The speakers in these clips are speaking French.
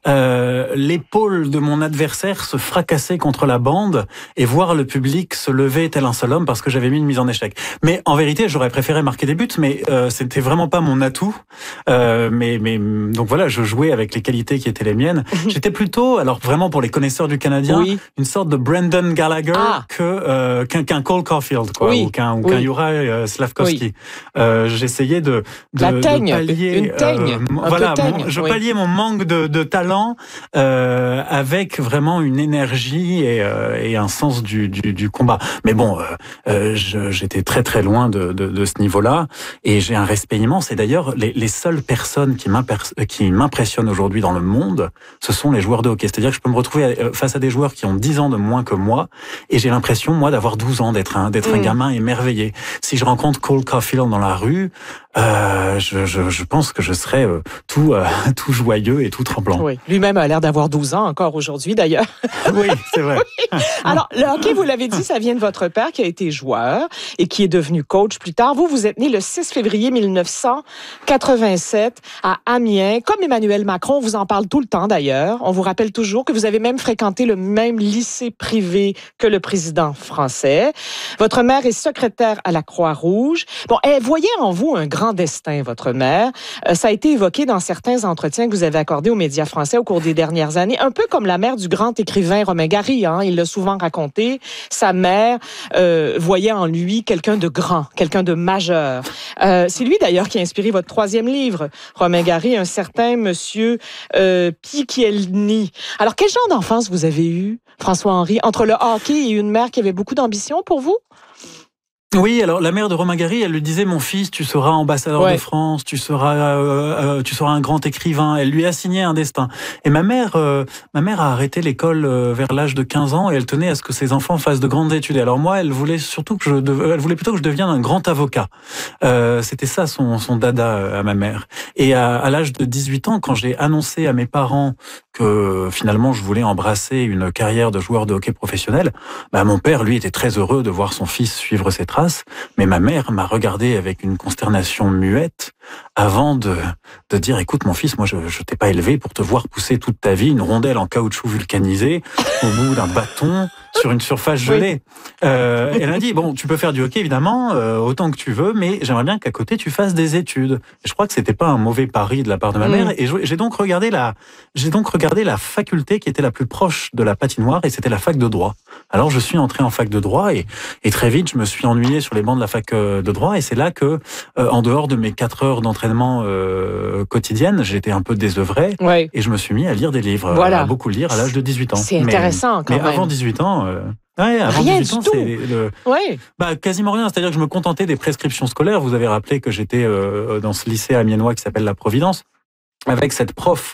l'épaule de mon adversaire se fracasser contre la bande et voir le public se lever tel un seul homme parce que j'avais mis une mise en échec. Mais en vérité, j'aurais préféré marquer des buts, mais c'était vraiment pas mon atout. Mais donc voilà, je jouais avec les qualités qui étaient les miennes. J'étais plutôt, alors vraiment pour les connaisseurs du Canadien, une sorte de Brendan Gallagher qu'un Cole Caulfield, quoi, ou qu'un Juraj Slafkovský. J'essayais de pallier, je palliais mon manque de talent avec vraiment une énergie et un sens du combat. Mais bon, j'étais très très loin de ce niveau-là, et j'ai un respect immense. Et d'ailleurs, les seules personnes qui m'impressionnent aujourd'hui dans le monde, ce sont les joueurs de hockey. C'est-à-dire que je peux me retrouver face à des joueurs qui ont 10 ans de moins que moi, et j'ai l'impression, moi, d'avoir 12 ans, d'être un gamin émerveillé. Si je rencontre Cole Caulfield dans la rue, je pense que je serais tout joyeux et tout tremblant. Oui, lui-même a l'air d'avoir 12 ans encore aujourd'hui, d'ailleurs. Oui, c'est vrai. Oui. Alors, le hockey, vous l'avez dit, ça vient de votre père qui a été joueur et qui est devenu coach plus tard. Vous êtes né le 6 février 1987 à Amiens. Comme Emmanuel Macron, on vous en parle tout le temps d'ailleurs. On vous rappelle toujours que vous avez même fréquenté le même lycée privé que le président français. Votre mère est secrétaire à la Croix-Rouge. Bon, elle voyait en vous un grand destin, votre mère. Ça a été évoqué dans certains entretiens que vous avez accordés aux médias français au cours des dernières années, un peu comme la mère du grand écrivain Romain Gary. Il l'a souvent raconté. Sa mère voyait en lui quelqu'un de grand, quelqu'un de majeur. C'est lui d'ailleurs qui a inspiré votre 3e livre, Romain Gary, un certain monsieur Piccielni. Alors, quel genre d'enfance vous avez eu, François-Henri, entre le hockey et une mère qui avait beaucoup d'ambition pour vous? Oui, alors la mère de Romain Gary, elle lui disait: mon fils, tu seras ambassadeur de France, tu seras un grand écrivain. Elle lui assignait un destin. Et ma mère a arrêté l'école vers l'âge de 15 ans, et elle tenait à ce que ses enfants fassent de grandes études. Et alors moi, elle voulait plutôt que je devienne un grand avocat. C'était ça son dada à ma mère. Et à l'âge de 18 ans, quand j'ai annoncé à mes parents que finalement je voulais embrasser une carrière de joueur de hockey professionnel, mon père, lui, était très heureux de voir son fils suivre ses traces. Mais ma mère m'a regardé avec une consternation muette avant de dire: écoute mon fils, moi je t'ai pas élevé pour te voir pousser toute ta vie une rondelle en caoutchouc vulcanisé au bout d'un bâton sur une surface gelée. Elle a dit: bon, tu peux faire du hockey évidemment autant que tu veux, mais j'aimerais bien qu'à côté tu fasses des études. Et je crois que c'était pas un mauvais pari de la part de ma mère, et j'ai donc regardé la faculté qui était la plus proche de la patinoire, et c'était la fac de droit. Alors je suis entré en fac de droit, et très vite je me suis ennuyé sur les bancs de la fac de droit, et c'est là que en dehors de mes 4 heures d'entraînement quotidiennes, j'étais un peu désœuvré, et je me suis mis à lire des livres, à beaucoup lire à l'âge de 18 ans. C'est intéressant quand même. Mais avant 18 ans... avant rien 18 ans, du tout. Quasiment rien. C'est-à-dire que je me contentais des prescriptions scolaires. Vous avez rappelé que j'étais dans ce lycée amiénois qui s'appelle la Providence, avec cette prof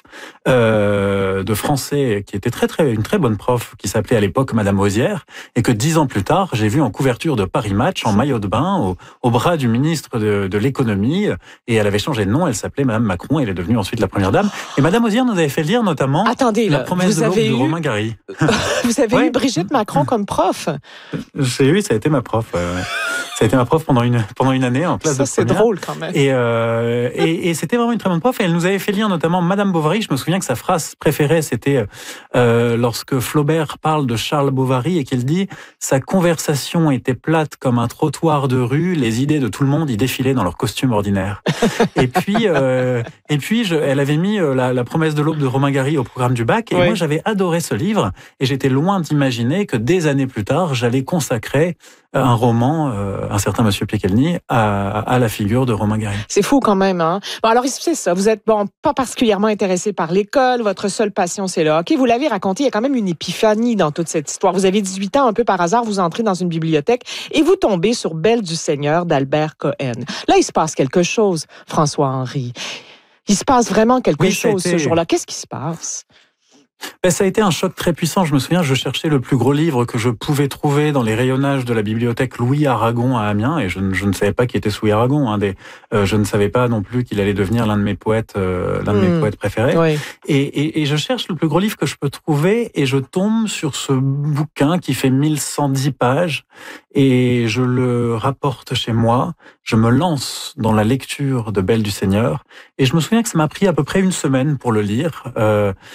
de français qui était une très bonne prof, qui s'appelait à l'époque Madame Osière, et que 10 ans plus tard, j'ai vu en couverture de Paris Match, en maillot de bain, au bras du ministre de l'économie, et elle avait changé de nom, elle s'appelait Madame Macron, et elle est devenue ensuite la première dame. Et Madame Osière nous avait fait lire notamment La promesse de l'aube de Romain Gary. Vous avez eu Brigitte Macron comme prof? Ça a été ma prof. Ça a été ma prof pendant une année en classe de première. C'est drôle quand même. Et c'était vraiment une très bonne prof, et elle nous avait fait lire notamment Madame Bovary. Je me souviens que sa phrase préférée, c'était lorsque Flaubert parle de Charles Bovary et qu'il dit: sa conversation était plate comme un trottoir de rue, les idées de tout le monde y défilaient dans leur costume ordinaire. Et puis elle avait mis la promesse de l'aube de Romain Gary au programme du bac, et moi j'avais adoré ce livre, et j'étais loin d'imaginer que des années plus tard, j'allais consacrer un roman, un certain monsieur Piccielni, à la figure de Romain Gary. C'est fou quand même, hein? Bon, alors, c'est ça. Vous êtes, pas particulièrement intéressé par l'école. Votre seule passion, c'est le hockey. Vous l'avez raconté, il y a quand même une épiphanie dans toute cette histoire. Vous avez 18 ans, un peu par hasard, vous entrez dans une bibliothèque et vous tombez sur Belle du Seigneur d'Albert Cohen. Là, il se passe quelque chose, François-Henri. Il se passe vraiment quelque chose ce jour-là. Qu'est-ce qui se passe? Ça a été un choc très puissant. Je me souviens, je cherchais le plus gros livre que je pouvais trouver dans les rayonnages de la bibliothèque Louis Aragon à Amiens, et je ne savais pas qui était Louis Aragon. Je ne savais pas non plus qu'il allait devenir l'un de mes poètes préférés. Et je cherche le plus gros livre que je peux trouver, et je tombe sur ce bouquin qui fait 1110 pages, et je le rapporte chez moi. Je me lance dans la lecture de Belle du Seigneur, et je me souviens que ça m'a pris à peu près une semaine pour le lire.